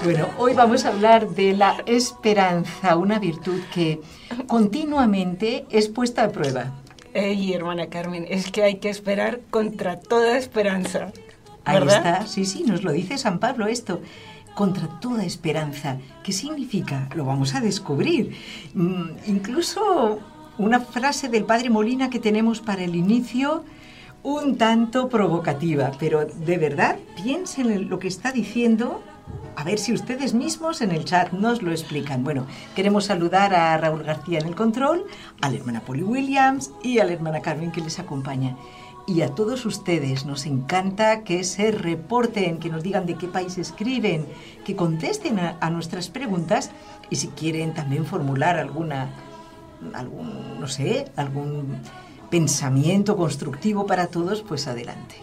Bueno, hoy vamos a hablar de la esperanza, una virtud que continuamente es puesta a prueba. Ey, hermana Carmen, es que hay que esperar contra toda esperanza, ¿verdad? Ahí está, sí, nos lo dice San Pablo esto. Contra toda esperanza. ¿Qué significa? Lo vamos a descubrir. Incluso una frase del Padre Molina que tenemos para el inicio, un tanto provocativa, pero de verdad piensen en lo que está diciendo, a ver si ustedes mismos en el chat nos lo explican. Bueno, queremos saludar a Raúl García en el control, a la hermana Polly Williams y a la hermana Carmen que les acompaña. Y a todos ustedes nos encanta que se reporten, que nos digan de qué país escriben, que contesten a nuestras preguntas y si quieren también formular algún pensamiento constructivo para todos, pues adelante.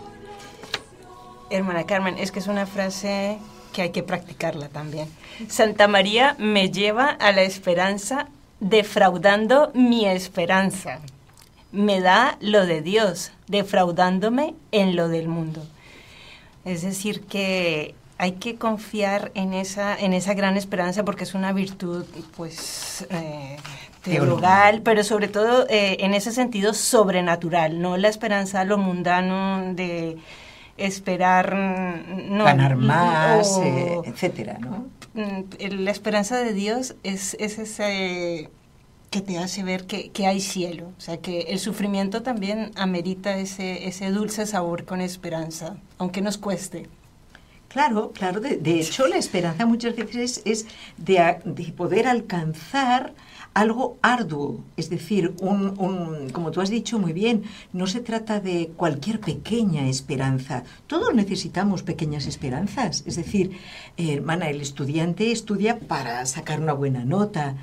Hermana Carmen, es que es una frase que hay que practicarla también. Santa María me lleva a la esperanza defraudando mi esperanza. Me da lo de Dios, defraudándome en lo del mundo. Es decir, que hay que confiar en esa gran esperanza porque es una virtud, pues, teologal, pero sobre todo en ese sentido sobrenatural, no la esperanza a lo mundano de esperar... No, ganar más, etcétera, ¿no? La esperanza de Dios es ese... que te hace ver que hay cielo, o sea, que el sufrimiento también amerita ese dulce sabor con esperanza, aunque nos cueste. Claro, de hecho la esperanza muchas veces es de poder alcanzar algo arduo, es decir, como tú has dicho muy bien, no se trata de cualquier pequeña esperanza, todos necesitamos pequeñas esperanzas, es decir, hermana, el estudiante estudia para sacar una buena nota,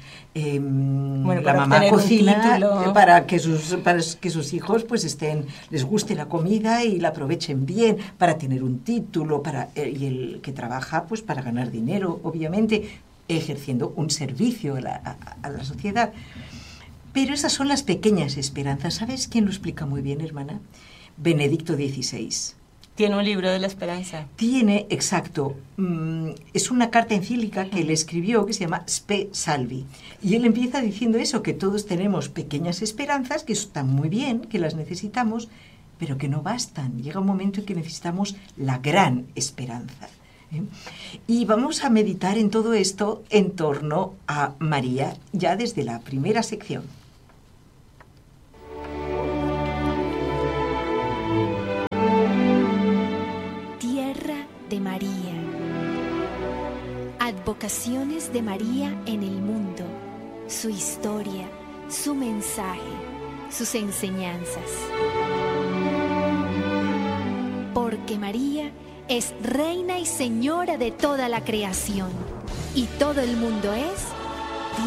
la mamá cocina para que sus hijos pues les guste la comida y la aprovechen bien, para tener un título, y el que trabaja pues para ganar dinero, obviamente, ejerciendo un servicio a la sociedad. Pero esas son las pequeñas esperanzas. ¿Sabes quién lo explica muy bien, hermana? Benedicto XVI. Tiene un libro de la esperanza. Tiene, exacto. Es una carta encíclica que él escribió que se llama Spe Salvi. Y él empieza diciendo eso, que todos tenemos pequeñas esperanzas, que están muy bien, que las necesitamos, pero que no bastan. Llega un momento en que necesitamos la gran esperanza. Y vamos a meditar en todo esto en torno a María, ya desde la primera sección. Tierra de María. Advocaciones de María en el mundo, su historia, su mensaje, sus enseñanzas. Porque María es reina y señora de toda la creación, y todo el mundo es